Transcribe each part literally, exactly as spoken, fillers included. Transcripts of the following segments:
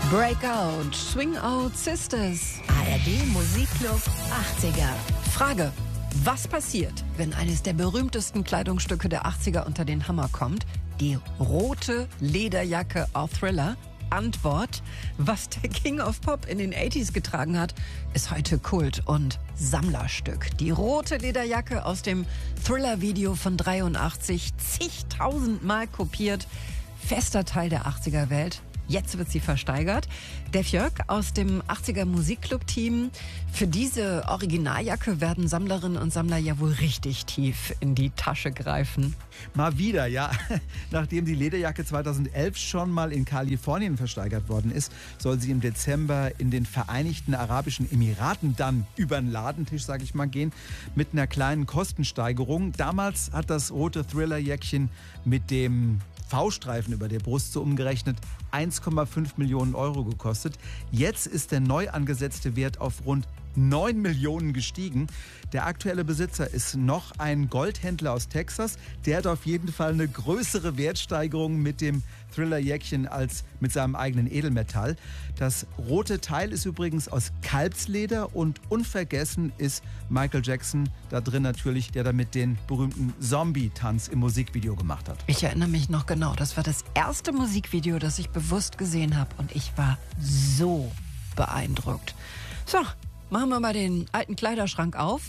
Breakout, Swing Out Sisters. A R D Musikclub achtziger. Frage: Was passiert, wenn eines der berühmtesten Kleidungsstücke der achtziger unter den Hammer kommt? Die rote Lederjacke auf Thriller. Antwort: Was der King of Pop in den achtziger getragen hat, ist heute Kult und Sammlerstück. Die rote Lederjacke aus dem Thriller-Video von dreiundachtzig, zigtausendmal kopiert, fester Teil der achtziger-Welt. Jetzt wird sie versteigert. Dave Jörg aus dem achtziger Musikclub-Team. Für diese Originaljacke werden Sammlerinnen und Sammler ja wohl richtig tief in die Tasche greifen. Mal wieder, ja. Nachdem die Lederjacke zweitausendelf schon mal in Kalifornien versteigert worden ist, soll sie im Dezember in den Vereinigten Arabischen Emiraten dann über den Ladentisch, sag ich mal, gehen, mit einer kleinen Kostensteigerung. Damals hat das rote Thriller-Jäckchen mit dem V-Streifen über der Brust so umgerechnet eins Komma fünf Millionen Euro gekostet. Jetzt ist der neu angesetzte Wert auf rund neun Millionen gestiegen. Der aktuelle Besitzer ist noch ein Goldhändler aus Texas. Der hat auf jeden Fall eine größere Wertsteigerung mit dem Thriller-Jäckchen als mit seinem eigenen Edelmetall. Das rote Teil ist übrigens aus Kalbsleder und unvergessen ist Michael Jackson da drin natürlich, der damit den berühmten Zombie-Tanz im Musikvideo gemacht hat. Ich erinnere mich noch genau, das war das erste Musikvideo, das ich bewusst gesehen habe und ich war so beeindruckt. So, machen wir mal den alten Kleiderschrank auf.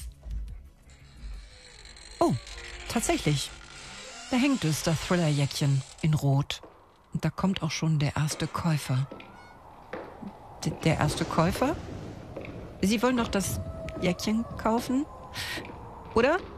Oh, tatsächlich. Da hängt es, das Thriller-Jäckchen in Rot. Und da kommt auch schon der erste Käufer. D- der erste Käufer? Sie wollen doch das Jäckchen kaufen? Oder?